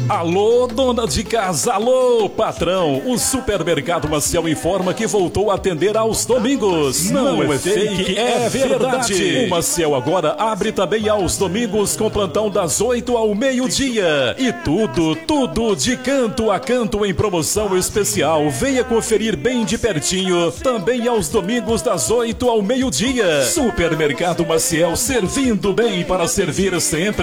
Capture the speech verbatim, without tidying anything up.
Alô, dona de casa, alô, patrão. O Supermercado Maciel informa que voltou a atender aos domingos. Não, Não é fake, é verdade. O Maciel agora abre também aos domingos com plantão das oito ao meio-dia. E tudo, tudo de canto a canto em promoção especial. Venha conferir bem de pertinho. Também aos domingos das oito ao meio-dia. Supermercado Maciel, servindo bem para servir sempre.